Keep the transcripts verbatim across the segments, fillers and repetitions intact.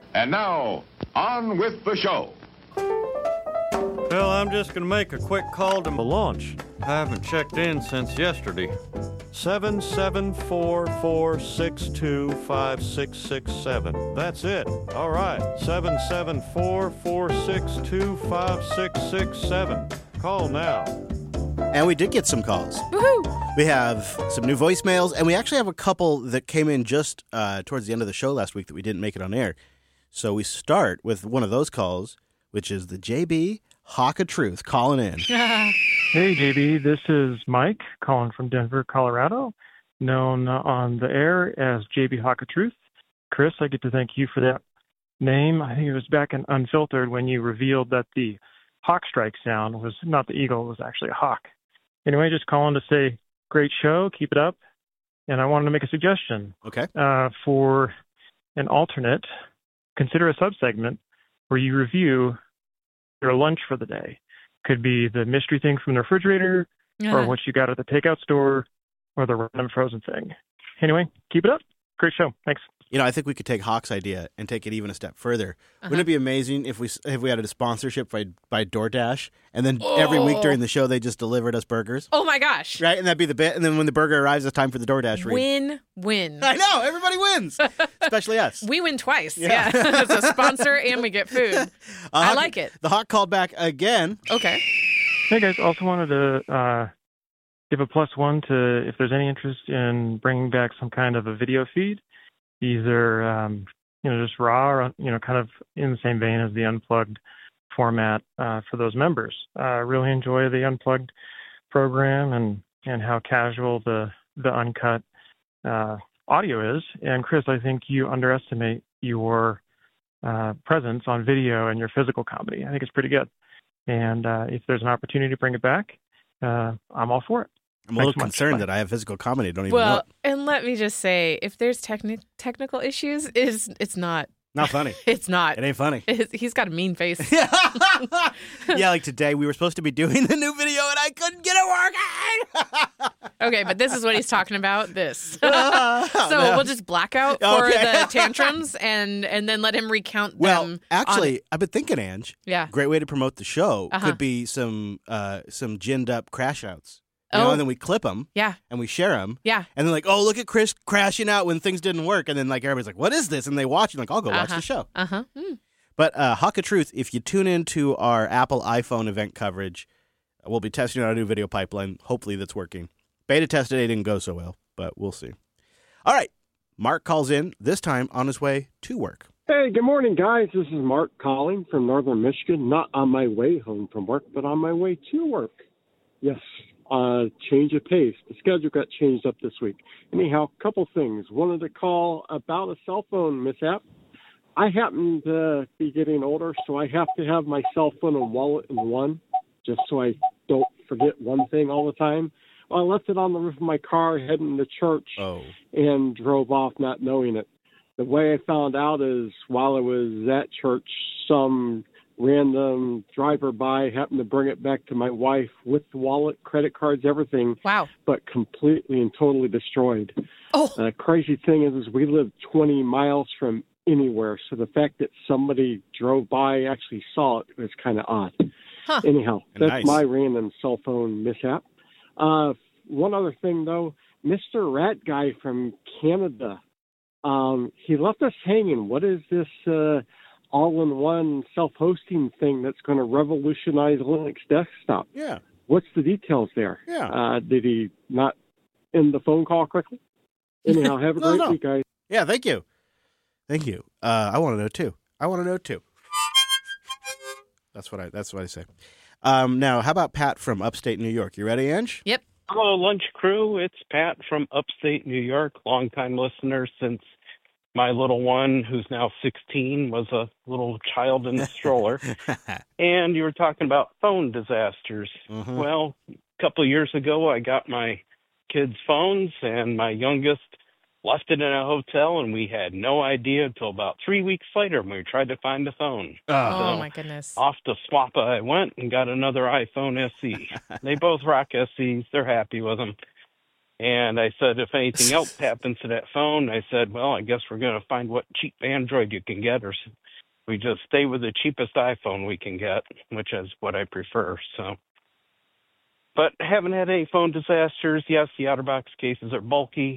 And now, on with the show. Well, I'm just going to make a quick call to my launch. I haven't checked in since yesterday. seven seven four, four six two, five six six seven. That's it. All right. seven seven four, four six two, five six six seven. Call now. And we did get some calls. Woohoo! We have some new voicemails, and we actually have a couple that came in just uh, towards the end of the show last week that we didn't make it on air. So we start with one of those calls, which is the J B Hawk of Truth calling in. Hey, J B, this is Mike calling from Denver, Colorado, known on the air as J B Hawk of Truth. Chris, I get to thank you for that name. I think it was back in Unfiltered when you revealed that the hawk strike sound was not the eagle, it was actually a hawk. Anyway, just calling to say, great show, keep it up. And I wanted to make a suggestion. Okay. Uh, for an alternate, consider a subsegment where you review your lunch for the day. Could be the mystery thing from the refrigerator, Uh-huh. or what you got at the takeout store, or the random frozen thing. Anyway, keep it up. Great show. Thanks. You know, I think we could take Hawk's idea and take it even a step further. Uh-huh. Wouldn't it be amazing if we if we had a sponsorship by, by DoorDash, and then every week during the show they just delivered us burgers? Oh my gosh. Right? And that'd be the bit. And then when the burger arrives, it's time for the DoorDash read. Win, win. I know. Everybody wins, especially us. We win twice. Yeah. Yeah. It's a sponsor and we get food. Uh, I Hawk- like it. The Hawk called back again. Okay. Hey, guys. Also wanted to uh, give a plus one to if there's any interest in bringing back some kind of a video feed, either um, you know just raw or you know kind of in the same vein as the unplugged format uh, for those members. Uh, really enjoy the unplugged program and and how casual the the uncut uh, audio is. And Chris, I think you underestimate your uh, presence on video and your physical comedy. I think it's pretty good. And uh, if there's an opportunity to bring it back, uh, I'm all for it. I'm a little Thanks so much. concerned Bye. that I have physical comedy. I don't even know Well, it. and let me just say, if there's techni- technical issues, is it's not. Not funny. It's not. It ain't funny. It's- he's got a mean face. Yeah, like today we were supposed to be doing the new video and I couldn't get it working. Okay, but this is what he's talking about. This. Oh, So no. we'll just black out for Okay. the tantrums and and then let him recount Well, them. actually, on- I've been thinking, Ange. yeah. Great way to promote the show Uh-huh. could be some uh, some ginned up crash outs. You know, Oh. and then we clip them Yeah. and we share them. Yeah. And then like, oh, look at Chris crashing out when things didn't work. And then like everybody's like, what is this? And they watch and like, I'll go watch Uh-huh. the show. Uh huh. Mm. But uh, Hawk of Truth, if you tune into our Apple iPhone event coverage, we'll be testing out a new video pipeline. Hopefully that's working. Beta tested it didn't go so well, but we'll see. All right. Mark calls in, this time on his way to work. Hey, good morning, guys. This is Mark calling from Northern Michigan. Not on my way home from work, but on my way to work. Yes, uh, change of pace. The schedule got changed up this week. Anyhow, a couple things. Wanted to call about a cell phone mishap. I happen to be getting older, so I have to have my cell phone and wallet in one, just so I don't forget one thing all the time. Well, I left it on the roof of my car heading to church Oh. and drove off not knowing it. The way I found out is while I was at church, some random driver by happened to bring it back to my wife with the wallet, credit cards, everything, Wow. but completely and totally destroyed. Oh. The crazy thing is, is we live twenty miles from anywhere, so the fact that somebody drove by actually saw it was kind of odd. Huh. Anyhow, that's Nice. my random cell phone mishap. Uh, one other thing, though, Mister Rat Guy from Canada, um, he left us hanging. What is this uh, all-in-one self-hosting thing that's going to revolutionize Linux desktop? Yeah. What's the details there? Yeah. Uh, did he not end the phone call quickly? Anyhow, have a No, great no. week, guys. Yeah, thank you. Thank you. Uh, I want to know too. I want to know too. That's what I that's what I say. Um, now, how about Pat from upstate New York? You ready, Ange? Yep. Hello, lunch crew. It's Pat from upstate New York, longtime listener since my little one, who's now sixteen, was a little child in a stroller. And you were talking about phone disasters. Mhm. Well, a couple of years ago, I got my kids' phones, and my youngest left it in a hotel, and we had no idea until about three weeks later when we tried to find the phone. Oh. Oh, So, my goodness. Off to Swappa I went and got another iPhone S E. They both rock S Es. They're happy with them. And I said, if anything else happens to that phone, I said, well, I guess we're going to find what cheap Android you can get, or we just stay with the cheapest iPhone we can get, which is what I prefer. So, but haven't had any phone disasters. Yes, the OtterBox cases are bulky.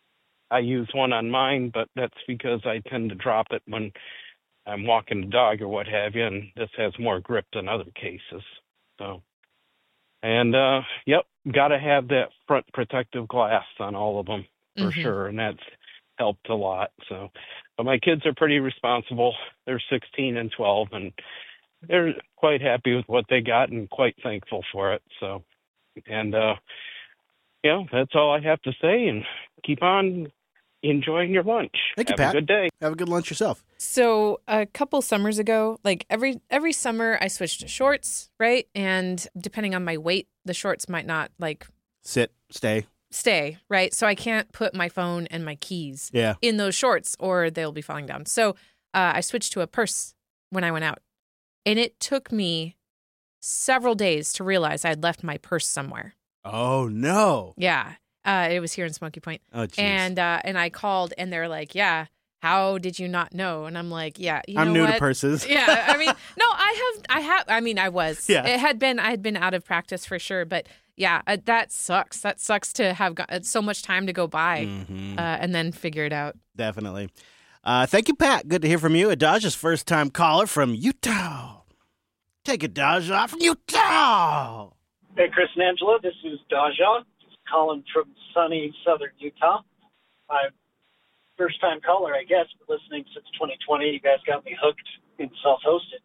I use one on mine, but that's because I tend to drop it when I'm walking the dog or what have you, and this has more grip than other cases. So. And, uh, yep, got to have that front protective glass on all of them for Mhm. sure, and that's helped a lot. So, but my kids are pretty responsible. They're sixteen and twelve, and they're quite happy with what they got and quite thankful for it. So, and, uh, you know, that's all I have to say, and keep on enjoying your lunch. Thank you, Have Pat. a good day. Have a good lunch yourself. So a couple summers ago, like every every summer, I switched to shorts, right? And depending on my weight, the shorts might not like Sit, stay. stay, right? So I can't put my phone and my keys Yeah. in those shorts, or they'll be falling down. So uh, I switched to a purse when I went out, and it took me several days to realize I'd left my purse somewhere. Oh, no. Yeah, uh, it was here in Smoky Point. Oh, jeez. And uh, and I called, and they're like, "Yeah, how did you not know?" And I'm like, "Yeah, you I'm know new what? to purses. Yeah, I mean, no, I have, I have, I mean, I was. Yeah. It had been, I had been out of practice for sure, but yeah, uh, that sucks. That sucks to have got uh, so much time to go by Mhm. uh, and then figure it out. Definitely. Uh, thank you, Pat. Good to hear from you. Adaj's first time caller from Utah. Take it, Daja, from Utah. Hey, Chris and Angela, this is Daja, calling from sunny southern Utah. I'm first-time caller, I guess, but listening since twenty twenty. You guys got me hooked and self-hosted.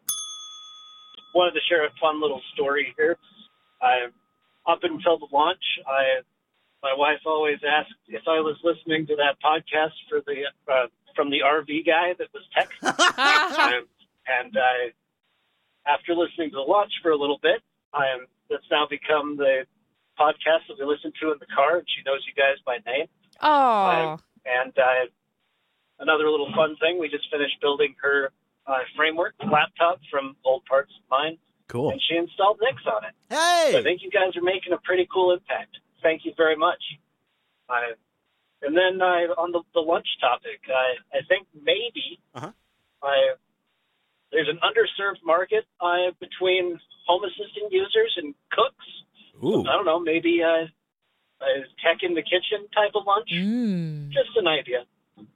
Wanted to share a fun little story here. I, up until the launch, I, my wife always asked if I was listening to that podcast for the uh, from the R V guy that was tech. um, and I, after listening to the launch for a little bit, I am that's now become the podcast that we listen to in the car, and she knows you guys by name. Oh, And uh, another little fun thing, we just finished building her uh, framework laptop from old parts of mine, Cool. and she installed Nix on it. Hey. So I think you guys are making a pretty cool impact. Thank you very much. I, and then uh, on the, the lunch topic, I, I think maybe Uh-huh. I, there's an underserved market uh, between home assistant users and cooks. Ooh. I don't know, maybe uh, a tech in the kitchen type of lunch. mm. Just an idea.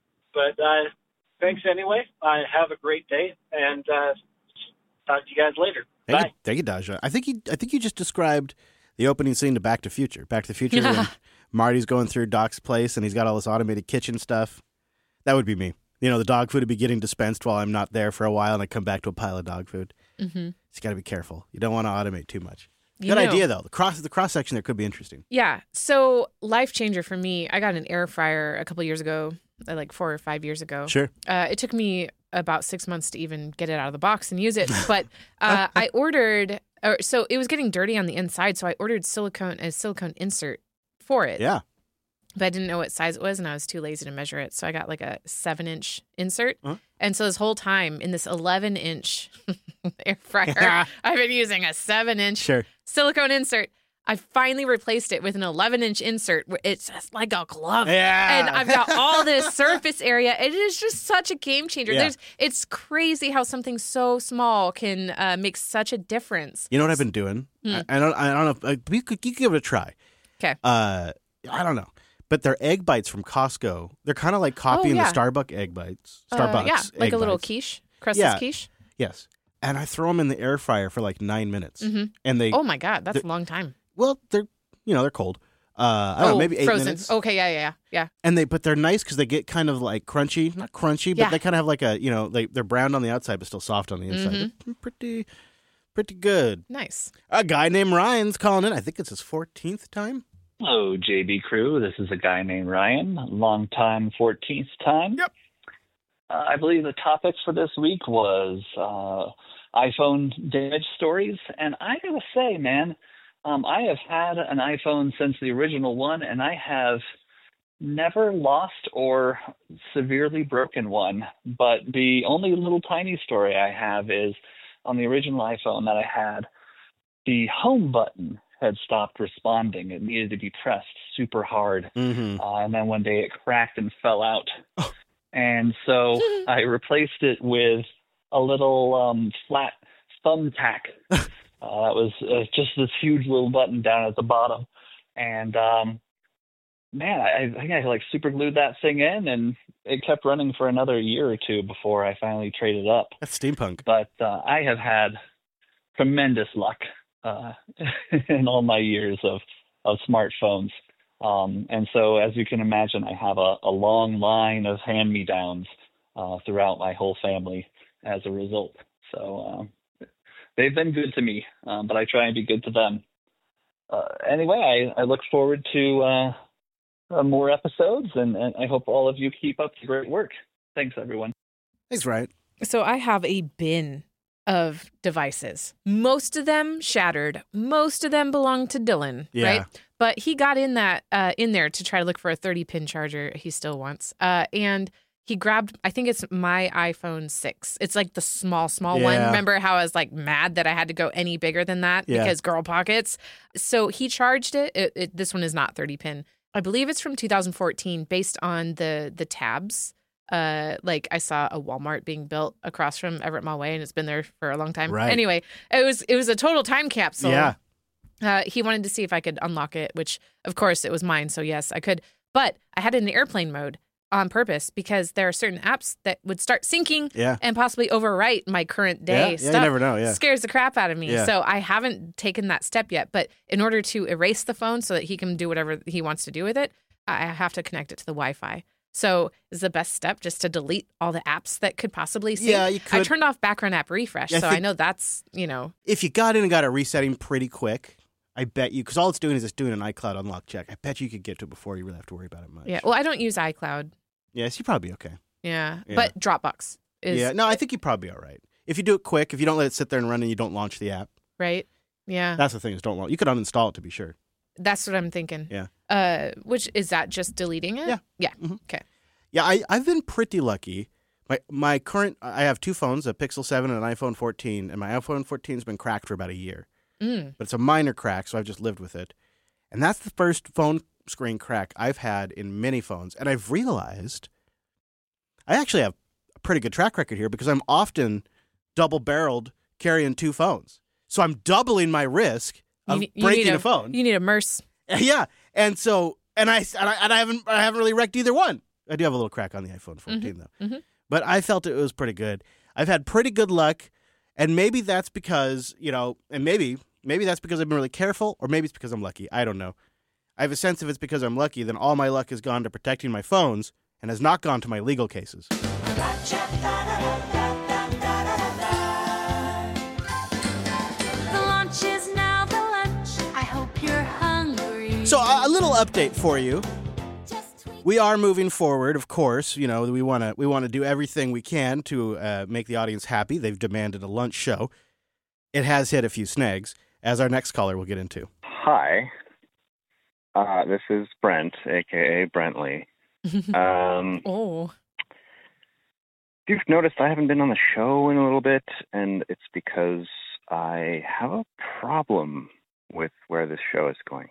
But uh, thanks anyway. I have a great day, and uh, talk to you guys later. Thank Bye. you, thank you, Daja. I think you. I think you just described the opening scene to Back to the Future. Back to the Future, when Marty's going through Doc's place and he's got all this automated kitchen stuff. That would be me. You know, the dog food would be getting dispensed while I'm not there for a while, and I come back to a pile of dog food. Mm-hmm. So you got to be careful. You don't want to automate too much. You Good know. idea, though. The cross, the cross section there could be interesting. Yeah. So life changer for me. I got an air fryer a couple years ago, uh, like four or five years ago. Sure. Uh, it took me about six months to even get it out of the box and use it. But uh, I ordered, or, so it was getting dirty on the inside. So I ordered silicone, a silicone insert for it. Yeah. But I didn't know what size it was, and I was too lazy to measure it. So I got like a seven inch insert. Huh? And so this whole time in this eleven inch air fryer, I've been using a seven inch Sure. silicone insert. I finally replaced it with an eleven inch insert where it's just like a glove. Yeah. And I've got all this surface area. It is just such a game changer. Yeah. There's, it's crazy how something so small can uh, make such a difference. You know what I've been doing? Hmm. I, I don't. I don't know. If, uh, you could you could give it a try. 'Kay. Uh, I don't know. But they're egg bites from Costco. They're kind of like copying yeah. the Starbucks egg bites. Uh, Starbucks. yeah, like egg a little bites. quiche, crustless Yeah. quiche. Yes. And I throw them in the air fryer for like nine minutes. Mhm. And they, Oh my God, that's the- a long time. well, they're, you know, they're cold. Uh, I don't oh, know, maybe eight frozen. minutes. Okay, yeah, yeah, yeah, yeah. And they, but they're nice because they get kind of like crunchy, not crunchy, but Yeah. they kind of have like a, you know, they, they're browned on the outside, but still soft on the inside. Mm-hmm. They're pretty, pretty good. Nice. A guy named Ryan's calling in. I think it's his fourteenth time. Hello, J B crew. This is a guy named Ryan, long time, fourteenth time. Yep. Uh, I believe the topic for this week was uh, iPhone damage stories. And I got to say, man, um, I have had an iPhone since the original one, and I have never lost or severely broken one. But the only little tiny story I have is on the original iPhone that I had, the home button had stopped responding. It needed to be pressed super hard. Mm-hmm. Uh, and then one day it cracked and fell out. And so I replaced it with a little um, flat thumbtack. uh, that was uh, just this huge little button down at the bottom. And um, man, I, I think I like super glued that thing in, and it kept running for another year or two before I finally traded up. That's steampunk. But uh, I have had tremendous luck uh, in all my years of, of smartphones. Um, and so, as you can imagine, I have a, a long line of hand-me-downs uh, throughout my whole family as a result. So uh, they've been good to me, um, but I try and be good to them. Uh, anyway, I, I look forward to uh, uh, more episodes, and, and I hope all of you keep up the great work. Thanks, everyone. Thanks, Riot. So I have a bin of devices. Most of them shattered. Most of them belong to Dylan, Yeah. right? But he got in that uh, in there to try to look for a thirty pin charger he still wants. Uh, and he grabbed, I think it's my iPhone six. It's like the small, small one. Yeah. Remember how I was like mad that I had to go any bigger than that Yeah. because girl pockets? So he charged it. It, it. This one is not thirty pin. I believe it's from two thousand fourteen based on the the tabs. Uh, like I saw a Walmart being built across from Everett Mall Way, and it's been there for a long time. Right. Anyway, it was it was a total time capsule. Yeah. Uh, he wanted to see if I could unlock it, which of course it was mine. So yes, I could. But I had it in airplane mode on purpose because there are certain apps that would start syncing Yeah. and possibly overwrite my current day Yeah, yeah, stuff. you never know, yeah. Scares the crap out of me. Yeah. So I haven't taken that step yet. But in order to erase the phone so that he can do whatever he wants to do with it, I have to connect it to the Wi-Fi. So is the best step just to delete all the apps that could possibly sync? Yeah, you I could. turned off background app refresh, Yeah, I so I think- know that's, you know, If you got in and got it resetting pretty quick, I bet you, because all it's doing is it's doing an iCloud unlock check. I bet you could get to it before you really have to worry about it much. yeah. Well, I don't use iCloud. Yes, you'd probably be okay. Yeah. Yeah. But Dropbox is, yeah, no, I think you'd probably be all right. If you do it quick, if you don't let it sit there and run and you don't launch the app, right? Yeah. that's the thing is don't launch. You could uninstall it to be sure. That's what I'm thinking. Yeah. Uh, which is that just deleting it? Yeah. Yeah. Mhm. Okay. Yeah, I, I've been pretty lucky. My my current, I have two phones, a Pixel seven and an iPhone fourteen, and my iPhone fourteen's been cracked for about a year. Mm. But it's a minor crack, so I've just lived with it. And that's the first phone screen crack I've had in many phones. And I've realized I actually have a pretty good track record here because I'm often double-barreled carrying two phones. So I'm doubling my risk You of ne- you breaking need a, phone. You need a Merce. Yeah, and so and I and I, and I haven't I haven't really wrecked either one. I do have a little crack on the iPhone fourteen though, Mhm. but I felt it was pretty good. I've had pretty good luck, and maybe that's because you know, and maybe maybe that's because I've been really careful, or maybe it's because I'm lucky. I don't know. I have a sense if it's because I'm lucky, then all my luck has gone to protecting my phones and has not gone to my legal cases. The lunch is now the lunch. I hope you're hungry. So a, a little update for you. We are moving forward, of course. You know, we want to we want to do everything we can to uh, make the audience happy. They've demanded a lunch show. It has hit a few snags, as our next caller will get into. Hi, uh, this is Brent, aka Brentley. Um, oh, you've noticed I haven't been on the show in a little bit, and it's because I have a problem with where this show is going.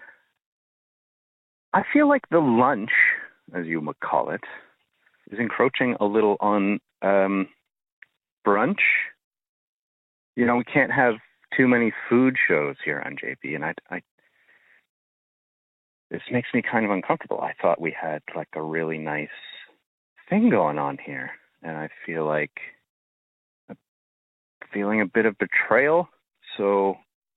I feel like the lunch, as you would call it, is encroaching a little on um, brunch. You know, we can't have too many food shows here on J B, and I, I, this makes me kind of uncomfortable. I thought we had like a really nice thing going on here, and I feel like I'm feeling a bit of betrayal. So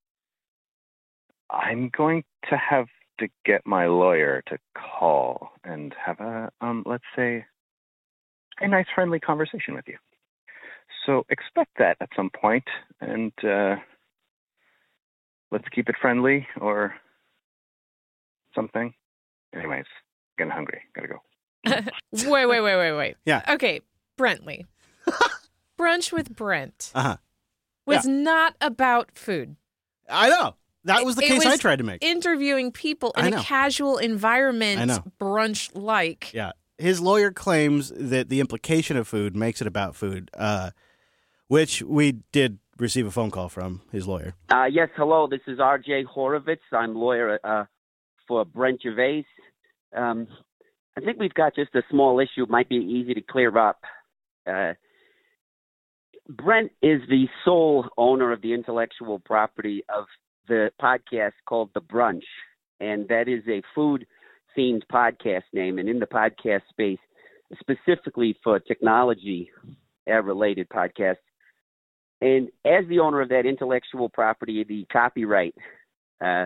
I'm going to have to get my lawyer to call and have a, um, let's say, a nice friendly conversation with you. So expect that at some point, and uh, let's keep it friendly or something. Anyways, getting hungry. Gotta go. wait, wait, wait, wait, wait. Yeah. Okay, Brentley. Brunch with Brent Uh-huh. was Yeah. not about food. I know. That was the It case I was tried to make. Interviewing people I in know. a casual environment, I know. brunch-like. Yeah. His lawyer claims that the implication of food makes it about food, uh, which we did receive a phone call from his lawyer. Uh, yes, hello. This is R J Horowitz. I'm lawyer uh, for Brent Gervais. Um, I think we've got just a small issue. It might be easy to clear up. Uh, Brent is the sole owner of the intellectual property of the podcast called The Brunch, and that is a food-themed podcast name. And in the podcast space, specifically for technology-related podcasts, and as the owner of that intellectual property, the copyright, uh,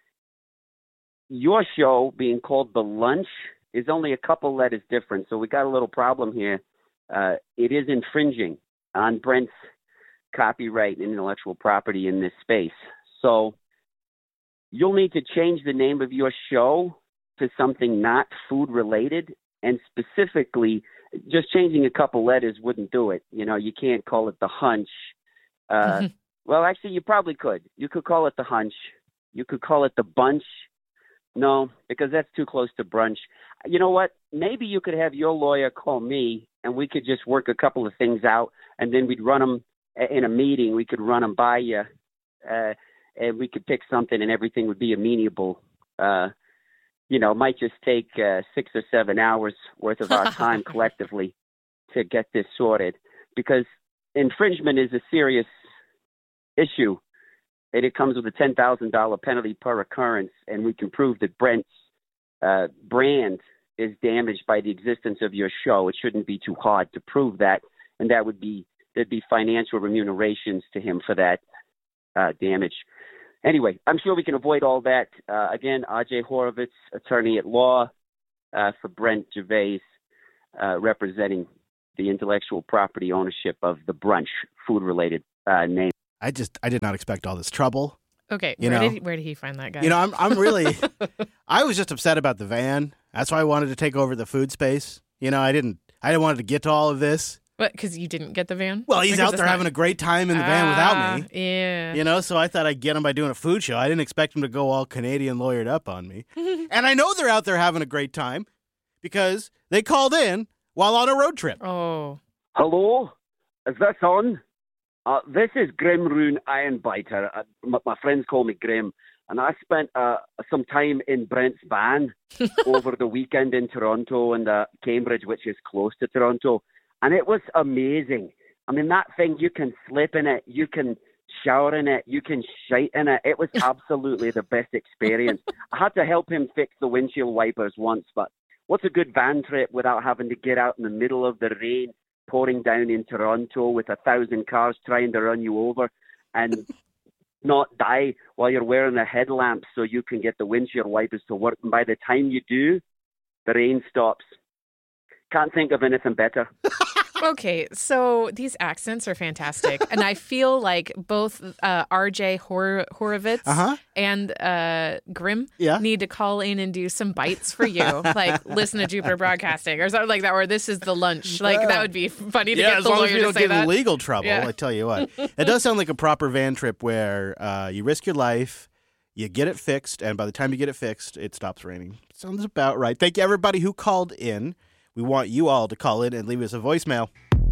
your show being called The Lunch is only a couple letters different. So we got a little problem here. Uh, it is infringing on Brent's copyright and intellectual property in this space. So you'll need to change the name of your show to something not food related, and specifically just changing a couple letters wouldn't do it. You know, you can't call it The Hunch. Uh, well, actually, you probably could. You could call it The Hunch. You could call it The Bunch. No, because that's too close to brunch. You know what? Maybe you could have your lawyer call me, and we could just work a couple of things out, and then we'd run them in a meeting. We could run them by you, uh, and we could pick something, and everything would be amenable. Uh, you know, it might just take uh, six or seven hours worth of our time collectively to get this sorted, because infringement is a serious issue. And it comes with a ten thousand dollars penalty per occurrence, and we can prove that Brent's uh, brand is damaged by the existence of your show. It shouldn't be too hard to prove that, and that would be there'd be financial remunerations to him for that uh, damage. Anyway, I'm sure we can avoid all that. Uh, again, R J Horowitz, attorney at law uh, for Brent Gervais, uh, representing the intellectual property ownership of The Brunch, food-related uh, name. I just I did not expect all this trouble. Okay, you where know? did he, where did he find that guy? You know, I'm I'm really I was just upset about the van. That's why I wanted to take over the food space. You know, I didn't I didn't want to get to all of this. What? Because you didn't get the van? Well, he's Because out it's there not- having a great time in the van without me. Ah, Yeah. You know, so I thought I'd get him by doing a food show. I didn't expect him to go all Canadian lawyered up on me. And I know they're out there having a great time because they called in while on a road trip. Oh. Hello? Is this on? Uh, this is Grim Rune Ironbiter. Uh, my, my friends call me Grim. And I spent uh, some time in Brent's van over the weekend in Toronto and uh, Cambridge, which is close to Toronto. And it was amazing. I mean, that thing, you can sleep in it, you can shower in it, you can shite in it. It was absolutely the best experience. I had to help him fix the windshield wipers once, but what's a good van trip without having to get out in the middle of the rain, pouring down in Toronto with a thousand cars trying to run you over and not die while you're wearing a headlamp so you can get the windshield wipers to work. And by the time you do, the rain stops. Can't think of anything better. Okay, so these accents are fantastic, and I feel like both uh, R J Hor- Horowitz Uh-huh. and uh, Grim Yeah. need to call in and do some bites for you, like listen to Jupiter Broadcasting or something like that, or this is the lunch. Like that would be funny to Yeah, get as the long lawyer as we to don't say get that. in legal trouble, Yeah. I tell you what. It does sound like a proper van trip where uh, you risk your life, you get it fixed, and by the time you get it fixed, it stops raining. Sounds about right. Thank you, everybody who called in. We want you all to call in and leave us a voicemail.